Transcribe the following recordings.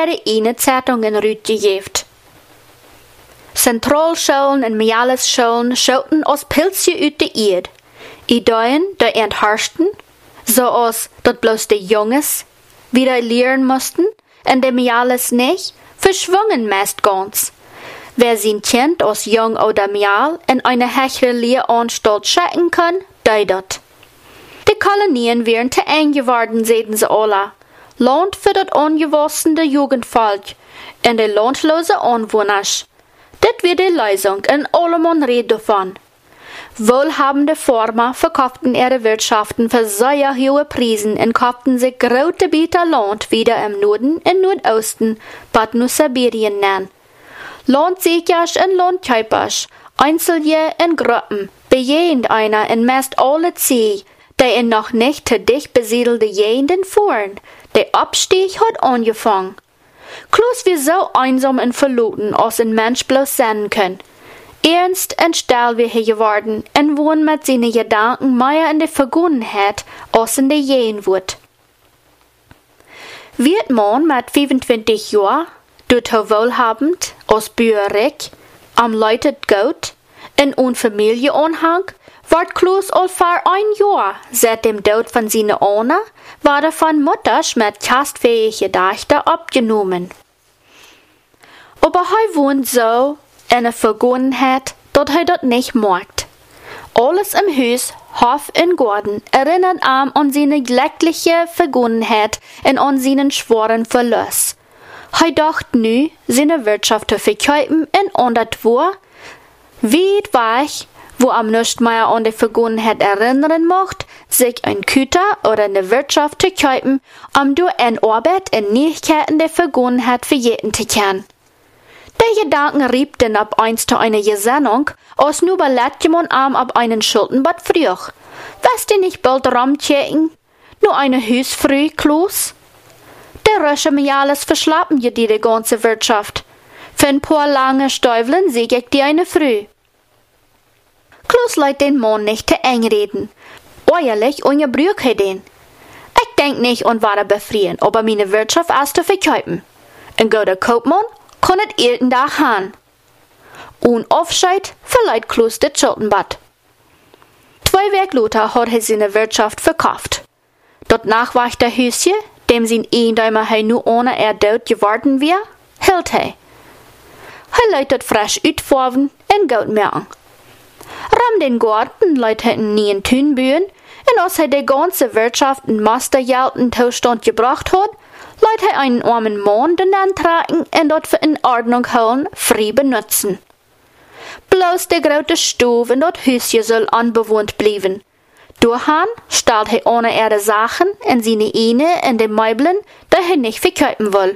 eine Zeitung in Rüt gegeben. Zentralschulen en Mialesschulen schauten als Pilzje uit de Erde. Ideeën die entharschten, zoals dat bloß de Jongens wieder lehren mussten en de Miales nicht, verschwungen meist ganz. Wer sein Kind als jung oder mial in eine höhere Lehranstalt schicken kann, die dat. Die Kolonien wären te eng geworden, sehen sie alle. Land für das ungewassene Jugendvolk und die landlose Anwohners. Das wird die Lösung in allem Rede davon. Wohlhabende Farmer verkauften ihre Wirtschaften für sehr hohe Preise und kauften sich große Bieter Land wieder im Norden und Nordosten, was nu Sibirien nennen. Landsiegers und Landkäupers, Einzelje in Gruppen, bejehend einer in meist alle Zee, die in noch nicht te dicht besiedelte Gegenden fuhren. Der Abstieg hat angefangen. Kloß wir so einsam und verloren, als ein Mensch bloß sein kann. Ernst und still wir hier geworden und wohnen mit seinen Gedanken mehr in der Vergangenheit als in der Gegenwart. Wird man mit 25 Jahren, dort wohlhabend, als Bürgerig, am Leitet gut, in un Familienanhang, wird Kloß al für ein Jahr seit dem Tod von seiner Anna, war er von Mutters mit kastfähige Dächter abgenommen. Aber er wohnt so in der Vergangenheit, dass er das nicht merkt. Alles im Haus, Hof und Garten erinnert ihm an seine glückliche Vergangenheit und an seinen schweren Verlust. Er dachte nu, seine Wirtschaft zu verkaufen und an das war, weit weg, wo am nicht mehr an die Vergangenheit erinnern macht, sich ein Güter oder eine Wirtschaft zu kaufen, durch eine Arbeit in Nächkeiten der Vergangenheit verjeten zu können. Der Gedanken rieb denn ab einst zu einer Gesinnung, als nur belädt jemand ab einen Schuldenbad früh. Was denn nicht bald ramtjecken? Nur eine Hüsfrüh, Kloß? Der Rösche mir alles verschlappen je die ganze Wirtschaft. Für ein paar lange Stäuveln sieg ich die eine Früh. Kloß leid den Mann nicht zu eng reden. Ehrlich, ungebrüch he den. Ich denk nicht an wahre befrieren, aber meine Wirtschaft erst zu verkaufen. Ein guter Kaufmann kann es jeden Tag haben. Und Aufscheid verleiht Kloß das Schuldenbad. 2 Wochen später hat er seine Wirtschaft verkauft. Dort nachwach der Hüsje, dem sein Ehendäumer he nur ohne tot geworden wär, hält er. Er leitet frisch utfahren und Geld merken. Ram den Garten leit er in nie Tünbühen, und als er die ganze Wirtschaft in mastergelten Zustand gebracht hat, leit er einen armen Mann den antragen und dort für in Ordnung holen, frei benutzen. Bloß der große Stove in dort Hüsje soll unbewohnt bleiben. Durchhan stellt er ohne ihre Sachen in seine Eine in den Möbeln, die er nicht verkaufen will.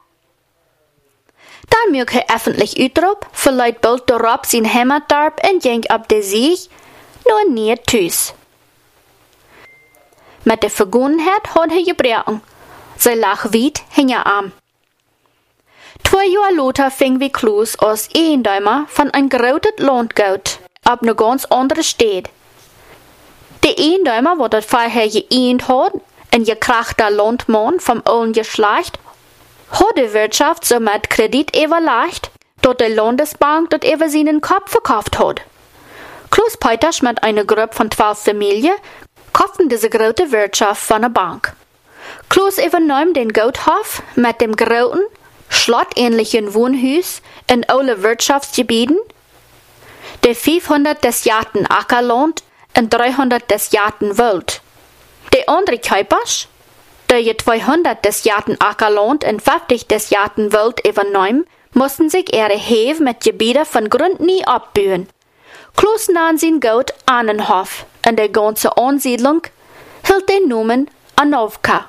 Dann mög er öffentlich utroep, verleiht bald darauf sein Heimatdorp und ging ab der Sieg, nur nie tüß. Mit der Vergangenheit hat er gebrochen. Sein Lachwied hing er am. 2 Jahre später fing wie Kloß als Ehendäumer von ein großes Landgut ab ne ganz andere Stadt. Der Ehendäumer, wo das vorher geehnt hat, ein gekrachter Landmann vom alten Geschlecht, hat die Wirtschaft so mit Kredit überleicht, dass die Landesbank dort über seinen Kopf verkauft hat. Kloß Peters mit einer Gruppe von 12 Familien kauften diese große Wirtschaft von der Bank. Kloß übernahm den Goathof mit dem großen, schlottähnlichen Wohnhaus in alle Wirtschaftsgebieten, der 500 des Jahrten Ackerland und 300 des Jahrten Wald. Die andere Käupers, die 200 des Jahrten Ackerland und 50 des Jahrten Wald übernahmen, mussten sich ihre Häfen mit Gebieten von Grund nie abbühen. Kloß nahm sein Gut Annenhof und die ganze Ansiedlung hielt den Namen Anowka.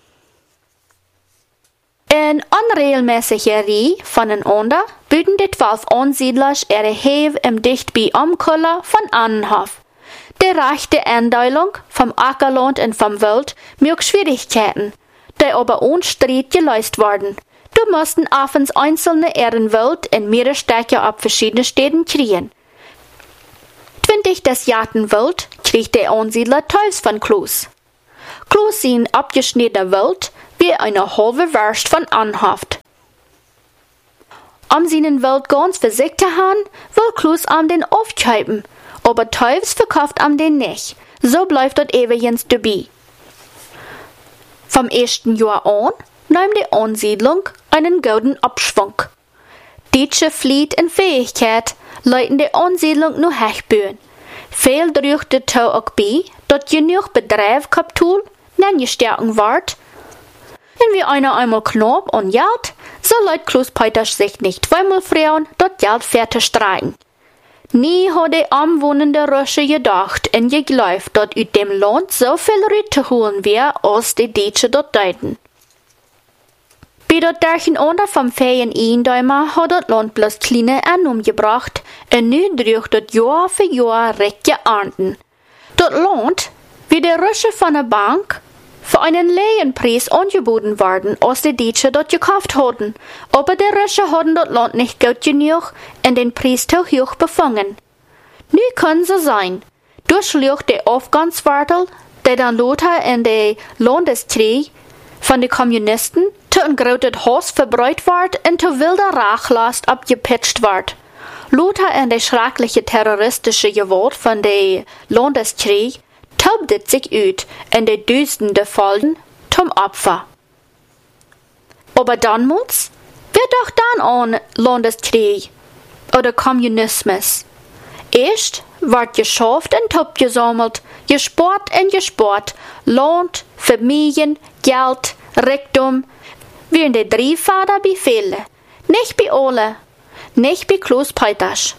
In unregelmäßiger Reihe voneinander büten die 12 Ansiedler ihre Häfen im dichtbei Umkuller von Annenhof. Die rechte Einteilung vom Ackerland und vom Wald mög Schwierigkeiten, die aber ohne Streit gelöst wurden. Du mussten abends einzelne Ehrenwald in mehrere Stücke ab verschiedenen Städten kriegen. 20 des Jahrten Wald kriegt der Ansiedler teils von Kloß. Kloß sein abgeschnittener Wald wie eine halbe Wurst von Anhaft. seinen Welt ganz für sich zu haben, will Klaus den aufschreiben, aber Teufels verkauft den nicht. So bleibt dort ewigens dabei. Vom ersten Jahr an nahm die Ansiedlung einen guten Abschwung. Deutsche Fleet und Fähigkeit leiten die Ansiedlung nur hechbühen. Viel drückte Tau auch bei, dass genug Bedrijfkapital gestärkt ward. Wenn wir einer einmal knapp und Geld, so leid Klaus Peters sich nicht zweimal fragen, dat Geld fertig streichen. Nie hat die anwohnende Russe gedacht und geglaubt, dass aus dem Land so viel Rüt zu holen wäre, als die Deutsche dort deuten. Bei dort derchen unter vom Ferien Eindäumer hat das Land bloß kleine Ernum gebracht und nu drückt das Jahr für Jahr recht geahnten. Das Land, wie der Russe von der Bank, für einen Lehenpreis angeboten worden, als die Deutschen dort gekauft hatten. Aber die Russen hatten das Land nicht gut genug und den Preis zu hoch befangen. Nu kann so sein. Durchschlug der Aufgangswärtel, der dann Lothar in der Landeskrieg von den Kommunisten zu ein großes Haus verbreut ward und zu wilder Rachlast abgepitcht ward. Lothar in der schreckliche terroristische Gewalt von der Landeskrieg taubte sich uit en de duizenden fallen zum Opfer. Aber damals wird doch dann an Landeskrieg oder Kommunismus. Erst ward geschafft und top gesammelt, gespart, Land, Familien, Geld, Reichtum, wie in de drei Vaterbefehle. Nicht bei alle, nicht bei Klaus Peters.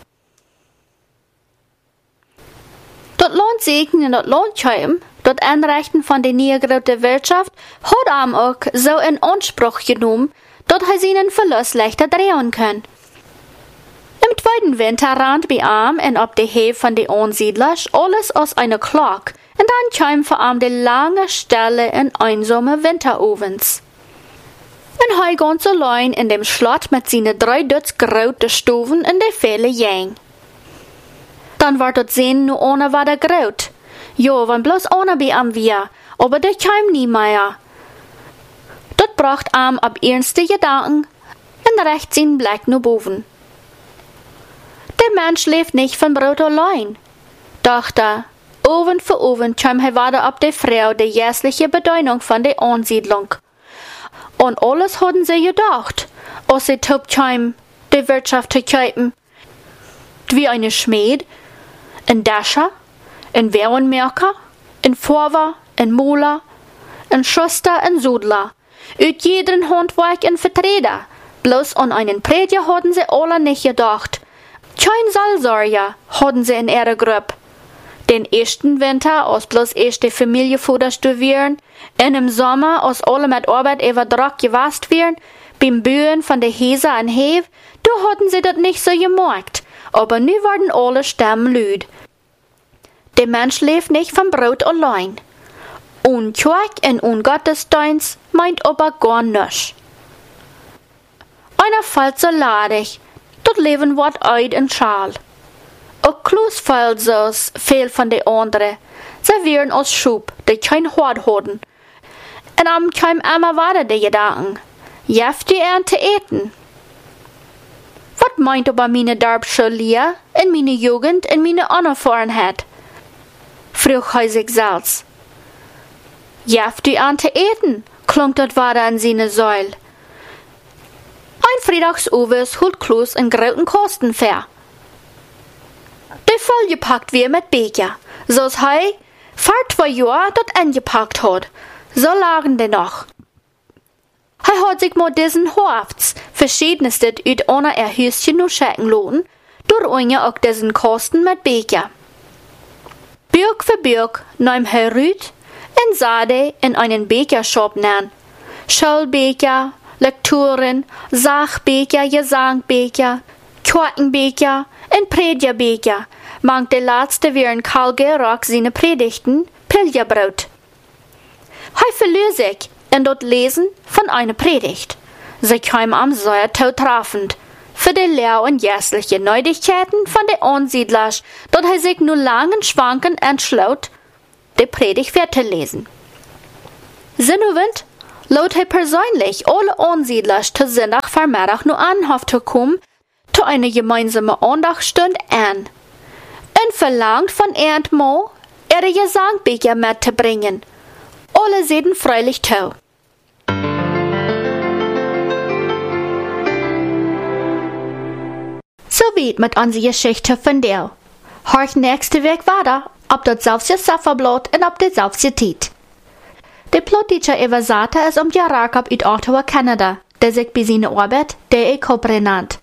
Das Land segnen und das Land schreiben, das Anrechten von der niedergegrößten Wirtschaft, hat auch so in Anspruch genommen, dass er seinen Verlust leichter drehen kann. Im zweiten Winter rannt bei und ob die Höhe von den Ansiedlern alles aus einer Klok, und dann kam vor die lange Stelle in einsame Winterofens. Und er ganz allein in dem Schlot mit seinen 3 großen Stufen in der Fälle jeng. Dann war das Sehen nur ohne war der Graut. Jo, wann bloß ohne bei wir, aber der kam nie mehr. Dort bracht ab ernste Gedanken und recht seinen Blick nur boven. Der Mensch lebt nicht von Brot allein, dachte Oven für Oven kam er weiter ab der Frau die jährliche Bedeutung von der Ansiedlung. Und alles hatten sie gedacht, als sie top kam, die Wirtschaft zu kaufen. Wie eine Schmied, ein Dascher, ein Währenmerker, ein Vorwer, ein Moler, ein Schuster, ein Sudler. Ut jeden Handwerk ein Vertreter. Bloß an einen Prediger hatten sie alle nicht gedacht. Kein Seelsorger hatten sie in ihrer Gruppe. Den ersten Winter, als bloß erste Familie studieren, und im Sommer, als alle mit Arbeit über Druck gewasst werden, beim Bühen von der Häse an Hev, da hatten sie das nicht so gemerkt. Aber nu werden alle Stimmen lüd. Der Mensch lebt nicht vom Brot allein. Und Kirche und Gottesdienst meint aber gar nichts. Einer fällt so ladig, das Leben wird uit in Schal. Auch Klaus fällt so viel von den anderen. Sie wären aus Schub, die kein Hort hatten. Und am kam immer weiter die Gedanken. Jeft die Ernte eten. Was meint aber meine Darbschulier in meine Jugend in meine Unerfahrenheit? Frug er sich selbst. Jeft die Ernte eten, klang das weiter an seine Säule. Ein Freitagsovers holt Klaus einen großen Kosten fair. Der vollgepackt wird mit Becher, so's er vor 2 Jahren dort angepackt hat. So lagen die noch. Er hat sich mit diesen Hofts verschiedenestes ut einer Häuschen nur schicken lassen, durch eine auch diesen Kosten mit Becher. Bürg für Bürg nahm er Rüt und Sade in einen Bekershop nennen. Schulbecher, Lekturen, Sachbecher, Gesangbecher, Korkenbecher und Predigerbecher. Mang der letzte wie ein Karl Gerach seine Predigten Pilgerbrot. Er verlor sich in dort Lesen von einer Predigt. Sie kam am Säuertau treffend. Für die Lehr- und jährliche Neuigkeiten von den Ansiedlern, dort er sich nur langen Schwanken entschloss, die Predigt weiterzulesen. Sinnowend Laut hij persönlich alle Ansiedlers zu Sonntag vermiddag nu anhof te kommen, zu einer gemeinsamen Andachtsstund an. Und verlangt von Erdmo, ihre Gesangbecher mitzubringen. Alle sehen freilich zu. So weit mit unserer Geschichte von dir. Horch nächste Weg weiter, ob das selbst Safferblatt und ob das selbst Tiet. Der Plottiger Evasata ist Jarakab uit Ottawa, Kanada, der sich bei seiner Arbeit der Kopre nennt.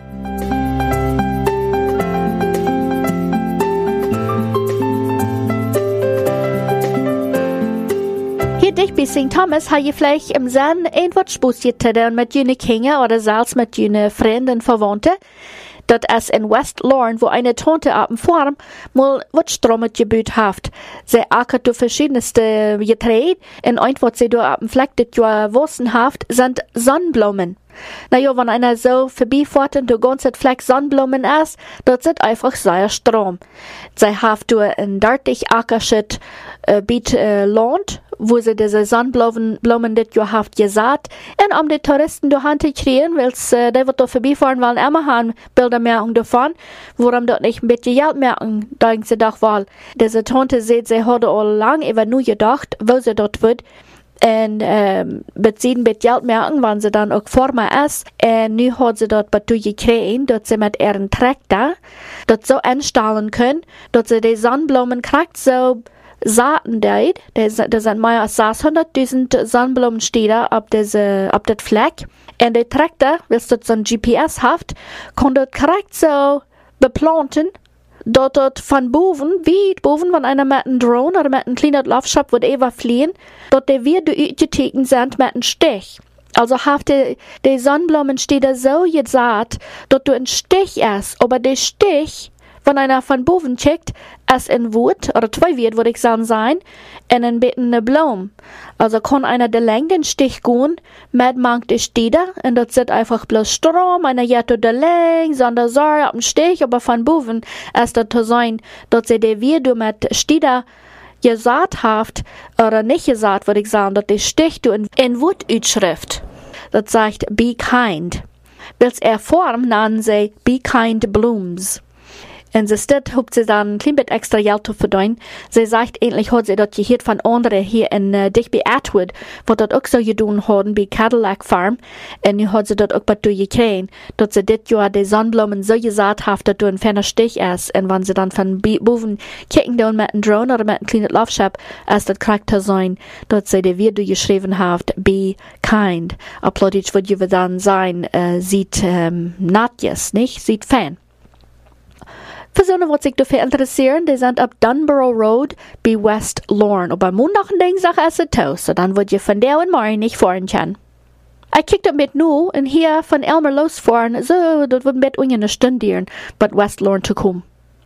Hier dich bei St. Thomas habe ich vielleicht im Sinn etwas Spaß getan mit jene Kinder oder selbst mit jene Freunden Verwandten. Dat es in West Lorne, wo eine Tante ab dem Farm mal wat Stromet gebüht haft. Sie ackert du verschiedenste Getreide, und ein, was sie du ab dem Fleck dit Jahr wussen haft, sind Sonnenblumen. Na ja, wenn einer so vorbeifährt und du ganzes Fleck Sonnenblumen ist, dort sind einfach sehr Strom. Sie haft du ein dirtig ackerschit Biet Land, wo sie diese Sonnenblumen dit Jahr haft gesät, und die Touristen du Hand zu kriegen, weil die wird da vorbeifahren, wollen immer haben Bildermerkung davon, worum dort nicht ein bisschen Geld merken, denken sie doch wohl. Diese Tante sieht, sie hat all lang über nur gedacht, wo sie dort wird, und mit sie mit Geld merken, wann sie dann auch vor mir ist, und nu hat sie dort bei gekriegt, dass sie mit ihren Traktor dort so einstellen können, dass sie die Sonnenblumen kriegt, so Saaten deit, da sind mehr als 600.000 Sonnenblumen stehen auf das Fleck. Und der Traktor, weil dort so ein GPS haft, kann dort korrekt so beplanten, dort von boven, wenn einer mit einem Drone oder mit einem kleinen Laufschab wird fliehen, dort der wir durchgetekent sind mit einem Stich. Also haft die Sonnenblumen steht da so gesagt, dort du ein Stich ist, aber der Stich, wenn einer von boven checkt, es in Wut, oder zwei wird, würde ich sagen, sein, und ein bisschen eine Blume. Also kann einer der Länge den Stich gehen, mit mangt die Städte, und dort sind einfach bloß Strom, einer jetto der Länge, sondern Sorge auf dem Stich, aber von boven ist das zu sein, dort sie der wir du mit Städte gesagt haft, oder nicht gesagt, würde ich sagen, dort der Stich du in Wut Utschrift. Das sagt, be kind. Wils Form nennen sie, be kind blooms. Und sie steht, hat sie dann ein klein bisschen extra Geld zu verdienen. Sie sagt, endlich hat sie dort gehört von anderen hier in dich bei Atwood, wo dort auch so getan haben, bei Cadillac Farm. Und nu hat sie dort auch was gekriegt, dass sie dit Jahr die Sonnenblumen so gesagt hat, dass du ein ferner Stich ist. Und wenn sie dann von boven kicken dann mit einem Drone oder mit einem kleinen Laufschab, ist das korrekt zu sein, dass sie die Video geschrieben hat, be kind. Applaudisch würde dann sein, sieht natjes, nicht? Sieht fan. Personen, die sich dafür interessieren, die sind ab Dunborough Road bei West Lorne. Und bei Montag und Dienstag ist es aus, so dann wird ihr von der und morgen nicht fahren können. Ich kickte mit nu und hier von Elmer losfahren, so, das wird mit eine Stunde dauern, bei West Lorne zu kommen.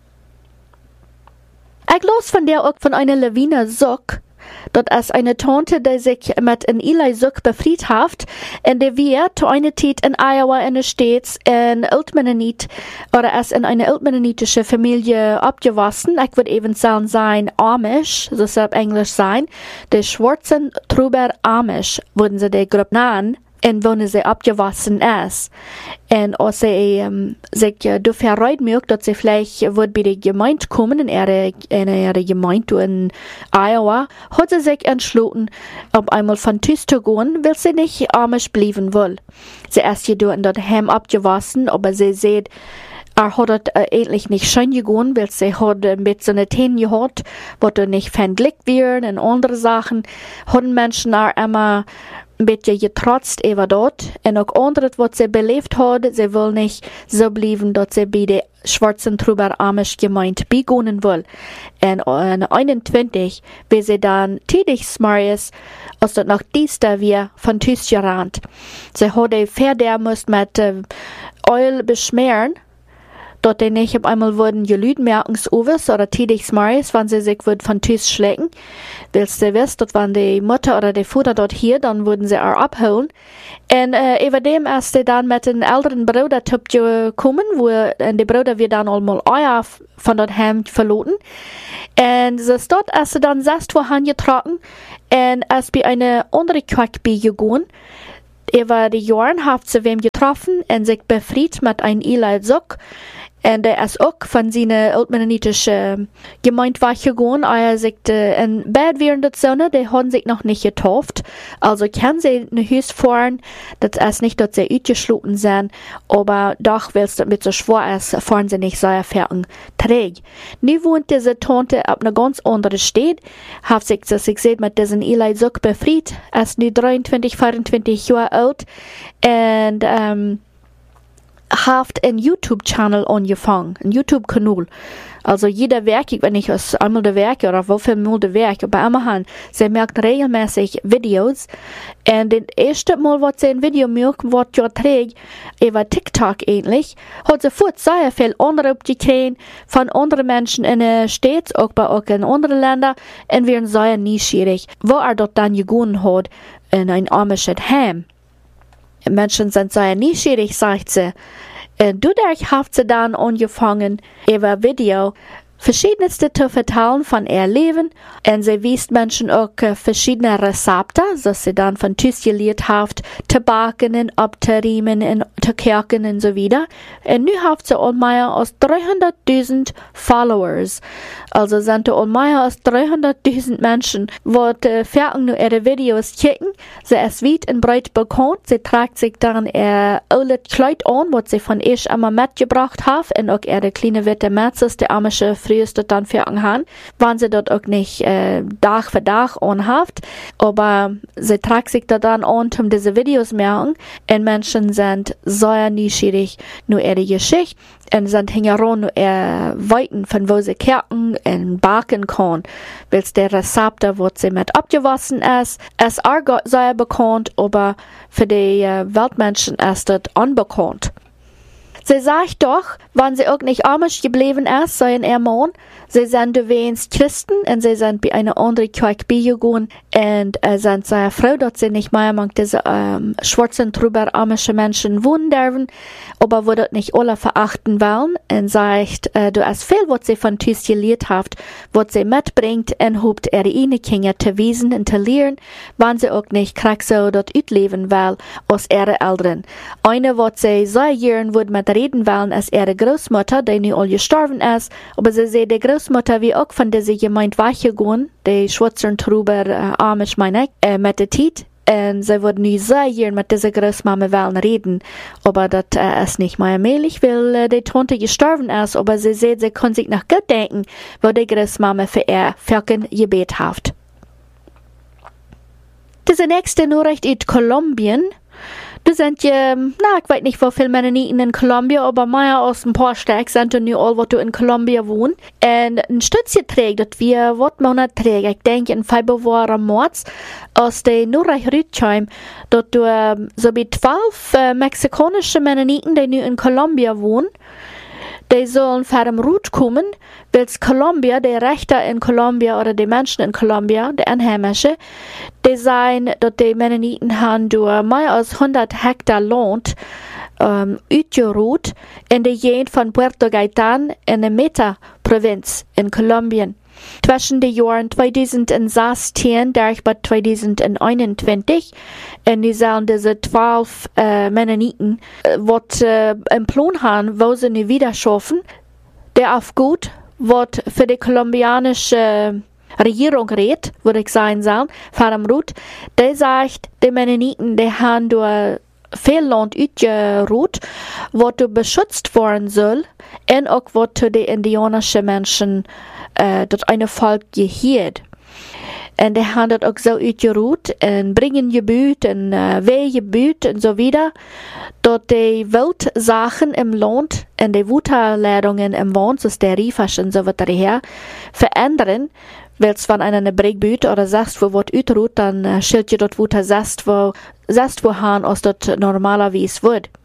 Ich los von der auch von einer Lawine Suck. Dort ist eine Tante, die sich mit einem Eli-Suck befreit hat, und die wir zu einer Zeit in Iowa in den States in Altmennonit, oder ist in eine altmennonitische Familie abgewachsen. Ich würde eben sagen, sein Amish, so soll Englisch sein. Die schwarzen Truber Amish, würden sie die Gruppe nennen, und wo sie abgewachsen ist. Und als sie sich dafür mögt, dass sie vielleicht bei der Gemeinde kommen, in ihre Gemeinde in Iowa, hat sie sich entschlossen, um einmal von Tüß zu gehen, weil sie nicht Amish bleiben will. Sie ist jedoch in das Heim abgewachsen, aber sie sieht, hat das eigentlich nicht schön gegangen, weil sie hat mit so einer Tän gehabt, wo du nicht verglückt werden und andere Sachen, haben Menschen auch immer ein bisschen getrotzt über dort. Und auch andere, was sie belebt hat, sie will nicht so bleiben, dass sie bei der schwarzen Truber Amish Gemeinde begonnen will. Und 21, wie sie dann tätig ist, als das noch dies da wir von Tüß gerannt. Sie hat die Pferde mit Öl beschmieren, dort die nicht auf einmal wurden gelüht merkens Uwes oder tidig smarries, wenn sie sich von Tüß schlecken. Willst du wissen, dort waren die Mutter oder die Vater dort hier, dann würden sie auch abholen. Und über dem, als sie dann mit den älteren Bruder kommen, wo die Bruder wir dann einmal Eier von dort heim verloten. Und sie ist dort, als sie dann saßt, wo han getragen, und als bei eine andere Quackbi gegangen, über die Jahren hat sie wem getroffen und sich befreit mit einem Eli Zuck. Und der ist auch von seiner altmennonitischen Gemeinde weggegangen. Er sagt, in Bad während der Sonne, die haben sich noch nicht getauft. Also kann sie ein Haus fahren, das ist nicht, dass sie ausgeschlossen sind, aber doch, weil es damit so schwer ist, fahren sie nicht sehr fertig träg. Nu wohnt diese Tante auf einer ganz anderen Stadt, hat sich, das ich sehe, mit diesem Eli Zuck befreit, ist nu 23, 24 Jahre alt und, haft einen YouTube-Channel angefangen, einen YouTube-Kanal. Also jeder Werk, wenn ich es einmal der Werk oder wofür mal der Werk, aber immerhin, sie merkt regelmäßig Videos. Und das erste Mal, was sie ein Video merkt, was ja trägt, über TikTok ähnlich, hat sie sofort sehr viel Anruf gekriegt von anderen Menschen in den Städten, auch in anderen Ländern, und wir sind sehr neugierig, wo dort dann gegangen hat, in ein amisches Heim. Menschen sind sehr neugierig, sagt sie. Dadurch hat sie dann angefangen, über Video verschiedenste zu vertellen von ihr Leben. Und sie wies Menschen auch verschiedene Rezepte, dass sie dann von Tüß gelehrt hat, zu backen und abzuriemen und zu kochen und so weiter. Und nun hat sie mehr als 300.000 Followers. Also sind mehr als 300.000 Menschen, die fertig nur ihre Videos kicken. Sie ist weit und breit bekannt. Sie trägt sich dann ihr altes Kleid an, was sie von ihr immer mitgebracht hat. Und auch ihre kleine Witte Metzes, die amische früheste dann fertig haben, wenn sie dort auch nicht Tag für Tag anhaft. Aber sie trägt sich da dann an, um diese Videos zu machen. Und Menschen sind sehr neugierig nur ihre Geschichte und sind hingeran nur ihr Weiten, von wo sie kochen und backen kann. Weil der Rezepte, wo sie mit abgewaschen ist auch sehr bekannt, aber für die Weltmenschen ist das unbekannt. Sie sagt doch, wenn sie auch nicht amisch geblieben ist, seien ihr Mann, sie sind übrigens Christen und sie sind bei einer anderen Kirche beigegangen und sind sehr froh, dass sie nicht mehr among diese schwarzen, drüber amische Menschen wohnen dürfen, aber wo das nicht alle verachten wollen und sagt, du hast viel, was sie von Tüß gelehrt hat, was sie mitbringt und hofft, ihre eigenen Kinder zu wiesen und zu lernen, wenn sie auch nicht krieg so dort ausleben will, als ihre Eltern. Eine, was sie sehr gern würde mit reden wollen, ist ihre Großmutter, die nu all gestorben ist, aber sie sehen die Großmutter wie auch von dieser Gemeinde weggegangen, die schwarzen drüber Amish meine ich, mit der Zeit. Und sie würden nie sehr gern mit dieser Großmama wollen reden, aber das ist nicht mehr möglich, weil die Tante gestorben ist, aber sie sieht, sie kann sich nach Gott denken, wo die Großmama für ihr Völken Gebet hat. Diese nächste Nachricht aus Kolumbien. Du sind ja, ich weiß nicht, wie viele Mennoniten in Kolumbien, aber mehr als ein paar Stück sind nu all, was du in Kolumbien wohnen. Und ein Stützchen trägt, das wir, was Monat trägt, ich denke in Februar, März, aus der Nachricht rüberkommt, dass du so wie 12 mexikanische Mennoniten, die nu in Kolumbien wohnen, die sollen vor dem Rut kommen, weil Kolumbien, die Rechter in Kolumbien oder die Menschen in Kolumbien, die Einheimische, die sagen, dass die Mennoniten haben durch mehr als 100 Hektar Land ausgeruht in der Gegend von Puerto Gaitán in der Meta-Provinz in Kolumbien. Zwischen den Jahren 2016 bis 2021 und die sollen diese 12 Mennoniten, was im Plan haben, wo sie nicht wieder schaffen, der auf gut, was für die kolumbianische Regierung redet, würde ich sagen soll, vor dem Rut, der sagt, die Mennoniten, die haben durch viel Land ausgeruht, was beschützt worden soll, und auch was die indianischen Menschen das eine Volk gehört. Und die haben das auch so ausgeruht und bringen Gebüt und Wehgebüt und so wieder, dass die Wildsachen im Land und die Wutterladungen im Wand, so der Riefasch und so weiter her, verändern. Weil wenn einer eine Bregbüt oder sagst, wo was ausruht, dann schilt je dort Wutter sagst, wo han, als das normalerweise wird.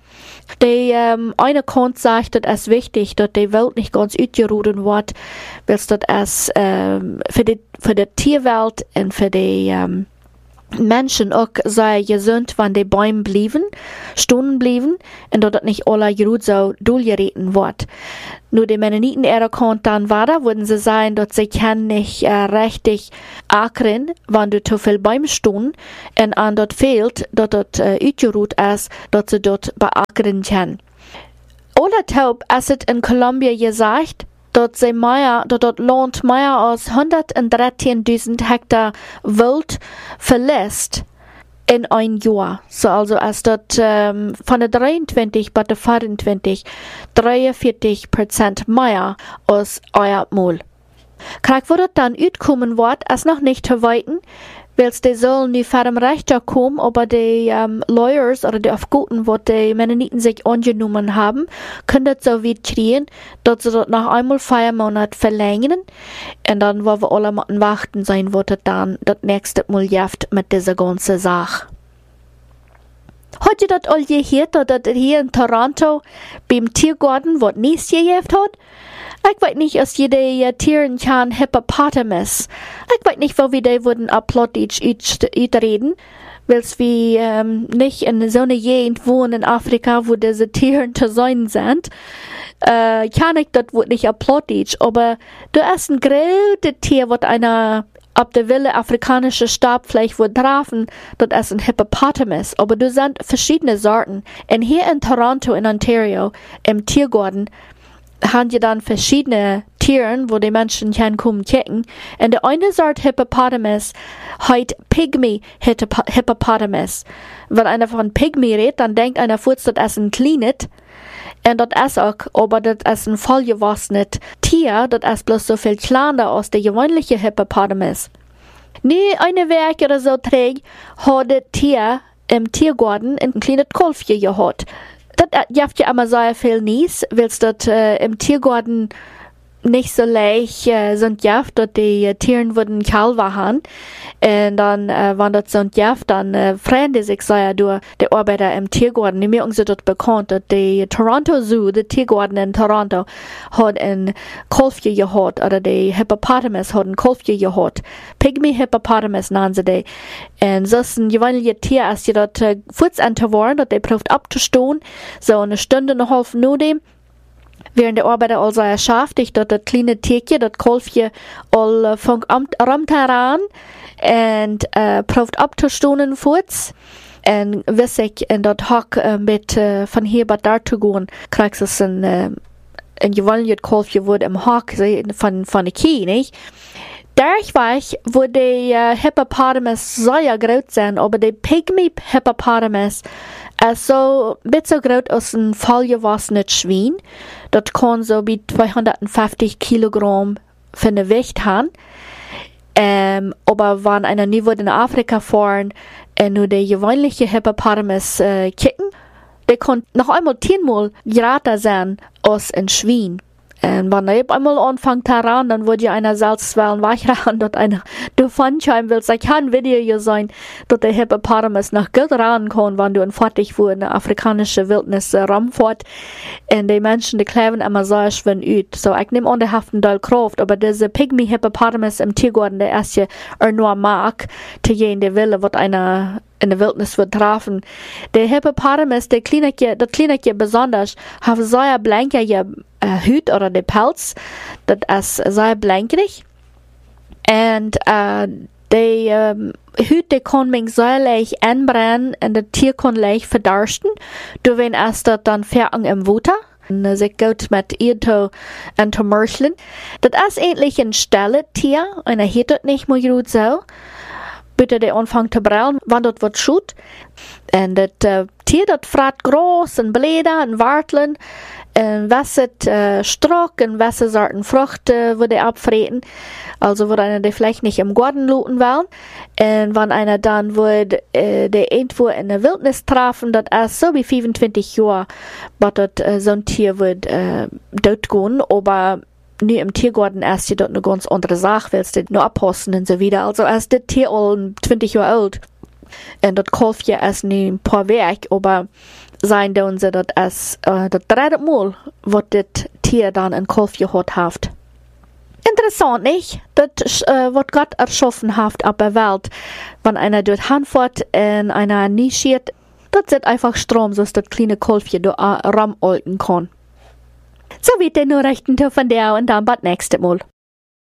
Die eine Kant sagt, dass es wichtig, dass die Welt nicht ganz ausgerodet wird, weil das für die Tierwelt und für die Menschen auch sehr gesund, wenn die Bäume bleiben, Stunden bleiben, und dass das nicht alle gut so durchgeritten wird. Nur die Mennoniten erkannt dann weiter, würden sie sagen, dass sie kann nicht richtig ackern, wenn du zu viel Bäume stehen, und an dort fehlt, dass das ausgeruht ist, dass sie dort beackern können. Oder taub, es ist in Kolumbien gesagt, dass dort Land mehr als 113.000 Hektar Wald verlässt in ein Jahr. So also als dort von der 23 bis der 24 43% mehr als euer Mal. Krieg, wo das dann utkommen wird, ist noch nicht zu weiten, weil die sollen nicht vor dem Richter kommen, aber die Lawyers oder die Aufguten, wo die Mennoniten sich angenommen haben, können das so weit kriegen, dass sie das nach einmal 4 Monate verlängern, und dann wollen wir alle mal warten sein, wo das dann das nächste Mal jäft mit dieser ganzen Sache. Hat ihr das all gehört, dass das hier in Toronto beim Tiergarten was nicht gejäft hat? Ich weiß nicht, als jede Tieren kann Hippopotamus. Ich weiß nicht, wo wir die würden Plattdeutsch reden, weil wir nicht in so einer Gegend wohnen in Afrika, wo diese Tiere zu sein sind. Kann ich das wohl nicht Plattdeutsch, aber du hast ein großes Tier, was einer ab der Wille afrikanische Stabfleisch wird trafen, das ist ein Hippopotamus. Aber du sind verschiedene Sorten. Und hier in Toronto, in Ontario, im Tiergarten, haben die dann verschiedene Tiere, wo die Menschen kommen kicken. Und der eine Sort Hippopotamus heißt Pygmy Hippopotamus. Wenn einer von Pygmy redet, dann denkt einer, das ist ein kleines. Und das ist auch, aber das ist ein vollgewachsenes Tier, das ist bloß so viel kleiner als der gewöhnliche Hippopotamus. Nie eine Woche oder so trägt, hat das Tier im Tiergarten ein kleines Kolfchen gehabt. Das gibt ja immer sehr viel Nies, weil das im Tiergarten nicht so leicht sind jaft, dass die Tiere würden Kalver haben. Und dann, wenn das sind jaft, dann freuen die sich sehr durch die Arbeiter im Tiergarten. Die mir uns dort bekannt, dass die Toronto Zoo, der Tiergarten in Toronto, hat ein Kolfje gehabt, oder die Hippopotamus hat ein Kolfje gehabt. Pygmy Hippopotamus nennen sie die. Und so ist ein gewöhnliches Tier, als die dort kurz waren, dass die braucht abzustehen, so eine Stunde und eine halbe nur dem. Während der Arbeiter also schafft, dass das kleine Tierchen, das Kolfje, all fängt rammt heran und braucht abzustehen kurz. Und wissig, in das Hack mit von hier bis da zu gehen, kriegst du ein gewöhnliches Kolfje, wo im Hack von der Kie, nicht? Dadurch weiß, wo die Hippopotamus sehr groß sind, aber die Pygmy Hippopotamus ist so ein bisschen groß als ein vollgewachsenes Schwein. Das kann so wie 250 Kilogramm für eine Gewicht haben. Aber wenn einer nie in Afrika fahren und nur die gewöhnliche Hippopotamus kicken, der kann noch einmal 10-mal größer sein als ein Schwein. Und wenn er einmal anfängt heran, dann würde ja einer Salzwellen wegrennen, dass einer davon schauen will. Es kann ein Video sein, dass der Hippopotamus nach gut ran kann, wenn du in fertig wo in der afrikanischen Wildnis rumfährt. Und die Menschen, die kleben immer so schön aus. So, ich nehme an, der hat einen Teil Kraft, aber diese Pygmy Hippopotamus im Tiergarten, der erste nur mag, zu gehen, der Wille, was einer in der Wildnis wird treffen. Der Hippopotamus, das Kleineke besonders, hat sehr blanke Hut oder der Pelz, das ist sehr blankig. Und die Hut, die kann mich sehr leicht anbrennen und das Tier kann leicht verdursten. Du wenn es das dann fertig im Wasser. Und sie geht mit ihr zu mörcheln. Das ist eigentlich ein stilles Tier und hört das nicht mehr gut so. Bitte der anfangen zu brüllen, wenn das wird schut. Und das Tier, das fährt groß und bläder und warteln. Und wasset Strock und wasset Sorten Früchte würde abfreten. Also würde einer die vielleicht nicht im Garten looten wollen. Und wenn einer dann würde der irgendwo in der Wildnis treffen, das ist so wie 25 Jahre, was das so ein Tier wird dort gehen, aber nie im Tiergarten ist dort eine ganz andere Sache, willst du nur abpassen und so wieder. Also ist das Tier all 20 Jahre alt. Und das Kolfje ist nie ein paar Werk, aber sein dann sie, dass es das dritte Mal, was das Tier dann ein Kalfje hat. Interessant, nicht? Das, was Gott erschaffen hat auf der Welt, wenn einer dort hinfährt und einer nischiert, das ist einfach Strom, so dass das kleine Kalfje da ramolten kann. So wird der nur rechten von der und dann bis nächstes Mal.